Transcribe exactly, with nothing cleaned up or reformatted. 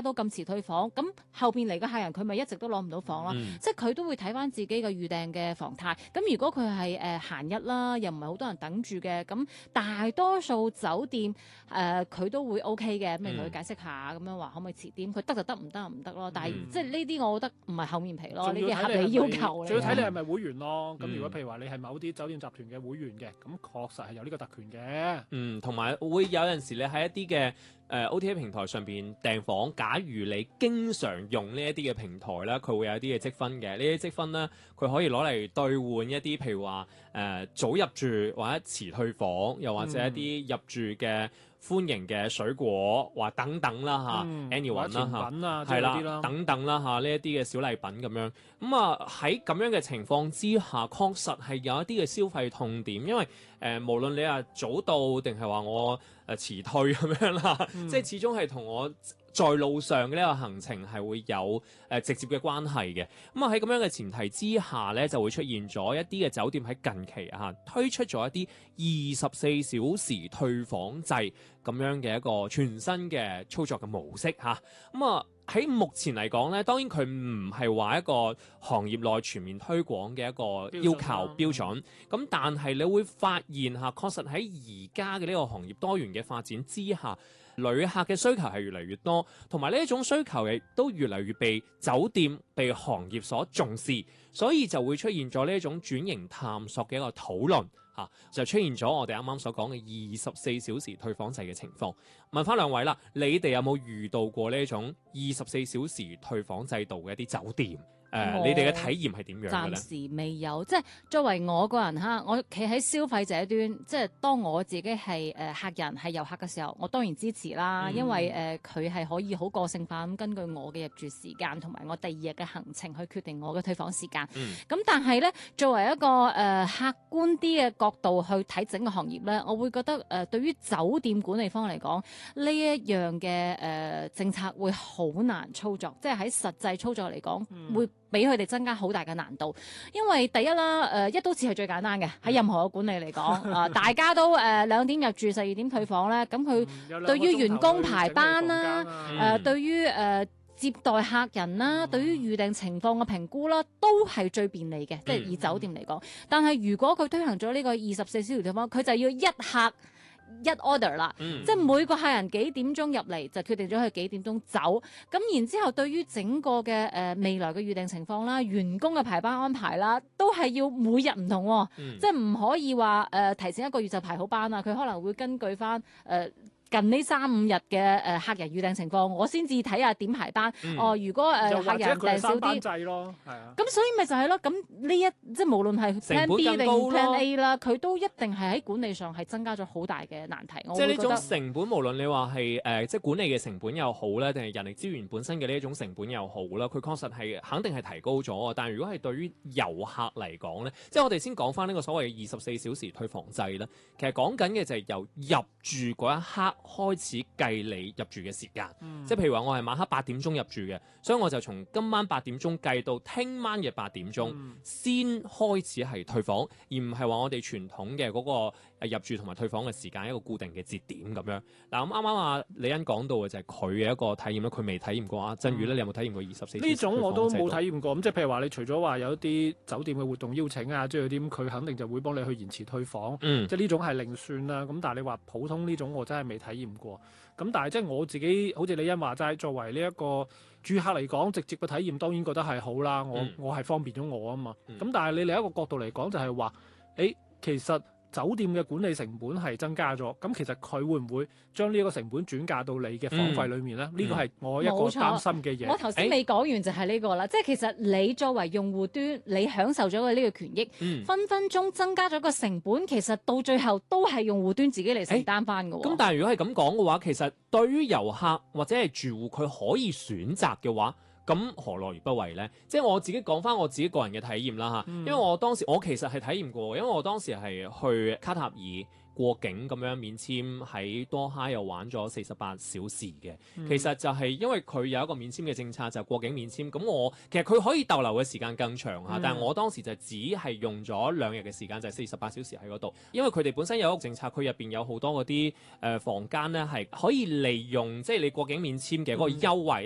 都咁遲退房，咁後邊嚟嘅客人佢咪一直都攞唔到房咯。 嗯、 即係佢都會睇翻自己嘅預訂嘅房態。咁如果佢係誒閒日啦，又唔係好多人等住嘅，咁大多數酒店誒佢、呃、都會 O K 嘅，咁你同佢解釋下咁、嗯、樣話可唔可以遲啲，佢得就得，唔得就唔得咯。但係、嗯、即係呢啲我覺得唔係厚面皮咯，呢啲合理要求嚟。 仲要睇你係咪會員咯。咁、嗯、如果譬如話你係某啲酒店集團嘅會員嘅，咁確實係有呢個特權嘅。 嗯，同埋會有陣時你喺一啲嘅誒 O T A 平台上邊訂房，假如你經常用呢一啲嘅平台咧，佢會有一啲嘅積分嘅。呢啲積分咧，佢可以攞嚟兌換一啲，譬如話誒、呃、早入住或者遲退房，又或者一啲入住嘅歡迎嘅水果，或等等啦嚇 anyone 啦嚇，係啦，等等啦嚇，呢一啲嘅小禮品咁樣。咁啊喺咁樣嘅情況之下，確實係有一啲嘅消費痛點，因為誒、呃、無論你係早到定係話我誒遲退咁樣啦，嗯、即係始終係同我在路上嘅呢個行程係會有誒、呃、直接嘅關係嘅。咁啊喺咁樣嘅前提之下咧，就會出現咗一啲嘅酒店喺近期啊推出咗一啲二十四小時退房制咁樣嘅一個全新嘅操作嘅模式嚇。咁啊喺目前嚟講咧，當然佢唔係話一個行業內全面推廣嘅一個要求標準。咁、啊、但係你會發現嚇，確實喺而家嘅呢個行業多元嘅發展之下，旅客嘅需求係越嚟越多，同埋呢一種需求亦都越嚟越被酒店、被行業所重視，所以就會出現咗呢一種轉型探索嘅一個討論嚇，就出現咗我哋啱啱所講嘅二十四小時退房制嘅情況。問翻兩位啦，你哋有冇遇到過呢一種二十四小時退房制度嘅一啲酒店？誒、呃，你哋嘅體驗係點樣嘅咧？ 暫時未有，即係作為我個人哈，我企喺消費者端，即係當我自己係誒客人係遊客嘅時候，我當然支持啦，嗯、因為誒佢係可以好個性化咁根據我嘅入住時間同埋我第二日嘅行程去決定我嘅退房時間。咁、嗯、但係咧，作為一個誒、呃、客觀啲嘅角度去睇整個行業咧，我會覺得誒、呃、對於酒店管理方嚟講，呢一樣嘅誒、呃、政策會好難操作，即係喺實際操作嚟講、嗯、會俾佢哋增加好大嘅難度，因為第一啦，誒、呃、一刀切係最簡單嘅，喺任何嘅管理嚟講，啊、呃、大家都誒兩、呃、點入住，十二點退房咧，咁佢對於員工排班啦，誒、啊呃、對於誒、呃、接待客人啦，嗯、對於預訂情況嘅評估啦，都係最便利嘅，即係以酒店嚟講。但係如果佢推行咗呢個二十四小時退房，佢就要一客一 order 啦，嗯、即係每個客人幾點鐘入嚟就決定咗佢幾點鐘走，咁然之後對於整個嘅誒、呃、未來嘅預訂情況啦、員工嘅排班安排啦，都係要每日唔同、哦，嗯、即係唔可以話誒、呃、提前一個月就排好班啊，佢可能會根據翻誒。呃近呢三五日嘅誒客人預訂情況，我先至睇下點排班。嗯、哦，如果誒、呃、客人訂少啲，咁所以咪就係咯。咁呢一即係無論係 Plan B 定 Plan A 啦，佢都一定係喺管理上係增加咗好大嘅難題。 即係呢種成本，無論你話係誒即係管理嘅成本又好咧，定係人力資源本身嘅呢一種成本又好啦，佢確實係肯定係提高咗。但係如果係對於遊客嚟講咧，即係我哋先講翻呢個所謂嘅二十四小時退房制咧，其實講緊嘅就係由入住嗰一刻開始計你入住嘅時間，嗯、即係譬如話我係晚黑八點鐘入住嘅，所以我就從今晚八點鐘計到聽晚嘅八點鐘、嗯、先開始係退房，而唔係話我哋傳統嘅嗰個入住同埋退房嘅時間一個固定嘅節點咁樣。嗱咁啱啱啊李欣講到嘅就係佢嘅一個體驗啦，佢未體驗過啊。振宇咧，你有冇體驗過二十四小時？呢種我都冇體驗過。咁即係譬如話你除咗話有啲酒店嘅活動邀請啊，即係啲佢肯定就會幫你去延遲退房，嗯、即係呢種係另算啦。咁但係你話普通呢種我真係未體驗過。咁但係即係我自己，好似李欣話齋，作為呢一個住客嚟講，直接嘅體驗當然覺得係好啦。我、嗯、我係方便咗我啊嘛。咁、嗯、但係你另一個角度嚟講，就係話，誒其實酒店嘅管理成本係增加咗，咁其實佢會唔會將呢一個成本轉嫁到你嘅房費裏面咧？呢、嗯、個係我一個擔心嘅嘢。 我頭先未講完就係呢個啦，欸、即係其實你作為用戶端，你享受咗嘅呢個權益，嗯、分分鐘增加咗個成本，其實到最後都係用戶端自己嚟承擔翻嘅。咁、 欸、但係如果係咁講嘅話，其實對於遊客或者係住戶，佢可以選擇嘅話。咁何樂而不為呢？即係我自己講翻我自己個人嘅體驗啦嚇，嗯、因為我當時我其實係體驗過，因為我當時係去卡塔爾過境咁樣免簽，喺多哈又玩咗四十八小時嘅。嗯、其實就係因為佢有一個免簽嘅政策，就係、過境免簽。咁我其實佢可以逗留嘅時間更長嚇，嗯、但係我當時就只係用咗兩日嘅時間，就係四十八小時喺嗰度。因為佢哋本身有一個政策，佢入邊有好多嗰啲誒房間咧係可以利用，即係你過境免簽嘅嗰個優惠。